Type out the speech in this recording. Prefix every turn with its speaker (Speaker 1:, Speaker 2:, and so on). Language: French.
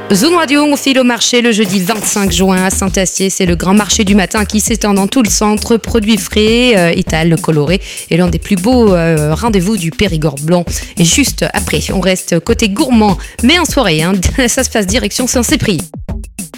Speaker 1: Zone Radio, on file au marché le jeudi 25 juin à Saint-Astier. C'est le grand marché du matin qui s'étend dans tout le centre. Produits frais, étals, colorés et l'un des plus beaux rendez-vous du Périgord blanc. Et juste après, on reste côté gourmand, mais en soirée, ça se passe direction Saint-Cyprien.